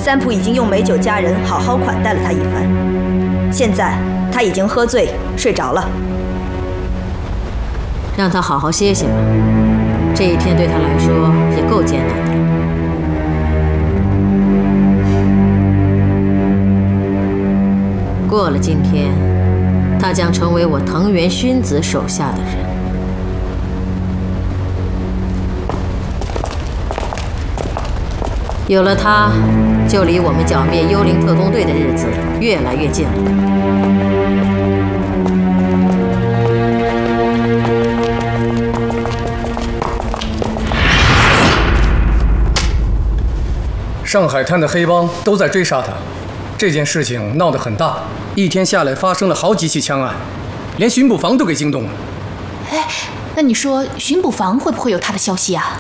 三浦已经用美酒佳人好好款待了他一番，现在他已经喝醉睡着了。 让他好好歇歇吧，这一天对他来说也够艰难的了。过了今天，他将成为我藤原薰子手下的人。有了他，就离我们剿灭幽灵特工队的日子越来越近了。 上海滩的黑帮都在追杀他，这件事情闹得很大，一天下来发生了好几起枪案，连巡捕房都给惊动了。 哎，那你说巡捕房会不会有他的消息啊？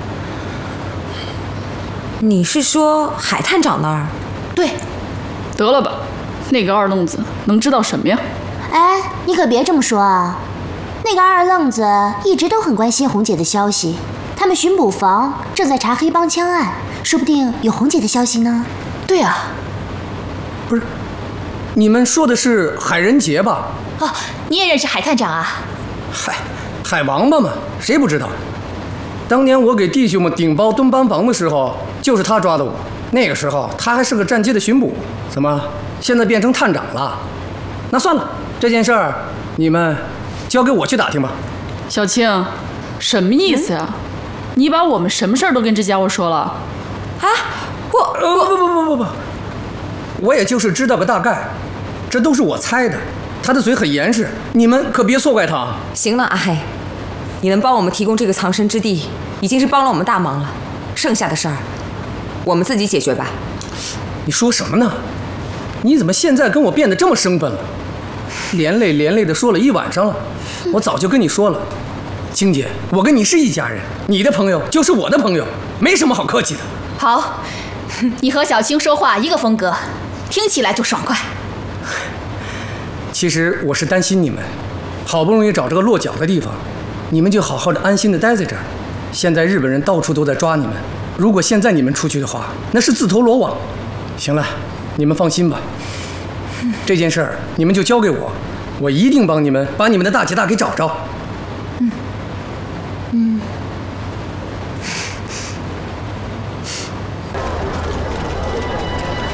你是说海探长那儿？ 对。 得了吧，那个二愣子能知道什么呀？ 哎，你可别这么说啊！那个二愣子一直都很关心红姐的消息，他们巡捕房正在查黑帮枪案，说不定有红姐的消息呢。 对啊。 不是，你们说的是海仁杰吧？ 哦，你也认识海探长啊？ 嗨，海王八嘛，谁不知道？当年我给弟兄们顶包蹲班房的时候，就是他抓的我。那个时候他还是个站街的巡捕，怎么现在变成探长了？那算了，这件事儿你们交给我去打听吧。 小青，什么意思呀？你把我们什么事儿都跟这家伙说了？ 啊， 不，我也就是知道个大概，这都是我猜的。他的嘴很严实，你们可别错怪他。 行了，阿黑，你能帮我们提供这个藏身之地，已经是帮了我们大忙了。剩下的事儿，我们自己解决吧。 你说什么呢？你怎么现在跟我变得这么生分了？连累的说了一晚上了，我早就跟你说了，青姐，我跟你是一家人，你的朋友就是我的朋友，没什么好客气的。 好，你和小青说话一个风格，听起来就爽快。 其实我是担心你们，好不容易找着个落脚的地方，你们就好好的安心的待在这儿。现在日本人到处都在抓你们，如果现在你们出去的话，那是自投罗网。行了，你们放心吧，这件事儿你们就交给我，我一定帮你们把你们的大姐大给找着。